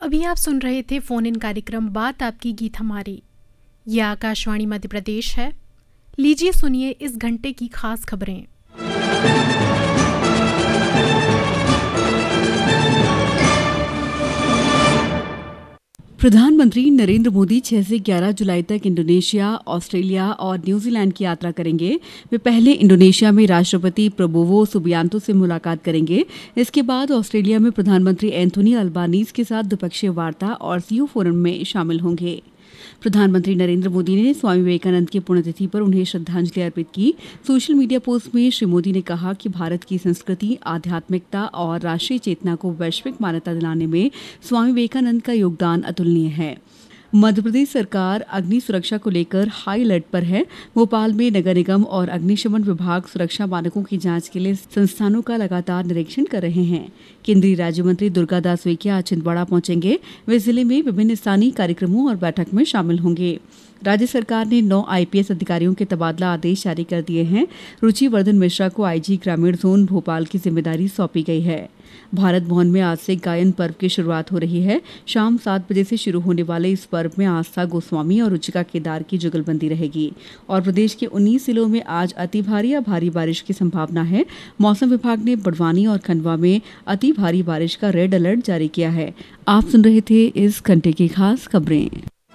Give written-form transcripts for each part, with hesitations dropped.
अभी आप सुन रहे थे फोन इन कार्यक्रम बात आपकी गीत हमारी। यह आकाशवाणी मध्य प्रदेश है। लीजिए सुनिए इस घंटे की खास खबरें। प्रधानमंत्री नरेंद्र मोदी 6 से 11 जुलाई तक इंडोनेशिया, ऑस्ट्रेलिया और न्यूजीलैंड की यात्रा करेंगे। वे पहले इंडोनेशिया में राष्ट्रपति प्रबोवो सुबियांतो से मुलाकात करेंगे। इसके बाद ऑस्ट्रेलिया में प्रधानमंत्री एंथोनी अल्बानीज के साथ द्विपक्षीय वार्ता और सीओ फोरम में शामिल होंगे। प्रधानमंत्री नरेंद्र मोदी ने स्वामी विवेकानंद की पुण्यतिथि पर उन्हें श्रद्धांजलि अर्पित की। सोशल मीडिया पोस्ट में श्री मोदी ने कहा कि भारत की संस्कृति, आध्यात्मिकता और राष्ट्रीय चेतना को वैश्विक मान्यता दिलाने में स्वामी विवेकानंद का योगदान अतुलनीय है। मध्य प्रदेश सरकार अग्नि सुरक्षा को लेकर हाई अलर्ट पर है। भोपाल में नगर निगम और अग्निशमन विभाग सुरक्षा मानकों की जांच के लिए संस्थानों का लगातार निरीक्षण कर रहे हैं। केंद्रीय राज्य मंत्री दुर्गादास उइके आज छिंदवाड़ा पहुंचेंगे। वे जिले में विभिन्न स्थानीय कार्यक्रमों और बैठक में शामिल होंगे। राज्य सरकार ने 9 आईपीएस अधिकारियों के तबादला आदेश जारी कर दिए हैं। रुचिवर्धन मिश्रा को आईजी ग्रामीण जोन भोपाल की जिम्मेदारी सौंपी गई है। भारत भवन में आज से गायन पर्व की शुरुआत हो रही है। शाम 7 बजे से शुरू होने वाले इस पर्व में आस्था गोस्वामी और रुचिका केदार की जुगलबंदी रहेगी। और प्रदेश के 19 जिलों में आज अति भारी या भारी बारिश की संभावना है। मौसम विभाग ने बड़वानी और खंडवा में अति भारी बारिश का रेड अलर्ट जारी किया है। आप सुन रहे थे इस घंटे की खास खबरें।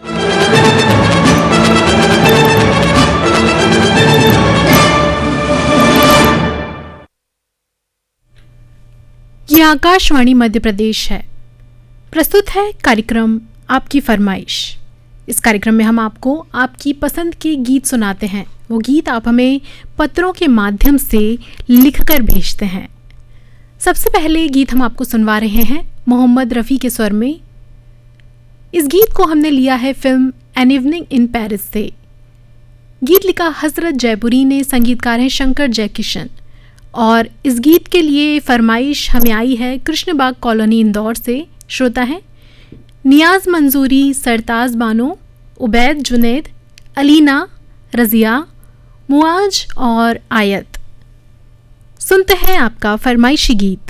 यह आकाशवाणी मध्य प्रदेश है। प्रस्तुत है कार्यक्रम आपकी फरमाइश। इस कार्यक्रम में हम आपको आपकी पसंद के गीत सुनाते हैं। वो गीत आप हमें पत्रों के माध्यम से लिखकर भेजते हैं। सबसे पहले गीत हम आपको सुनवा रहे हैं मोहम्मद रफ़ी के स्वर में। इस गीत को हमने लिया है film an evening in Paris से। गीत लिखा हजरत जयपुरी ने, संगीतकार हैं शंकर जयकिशन। और इस गीत के लिए फरमाइश हमें आई है कृष्णबाग कॉलोनी इंदौर से। श्रोता हैं नियाज मंजूरी, सरताज बानो, उबैद जुनैद, अलीना, रजिया, मुआज और आयत। सुनते हैं आपका फरमाइशी गीत।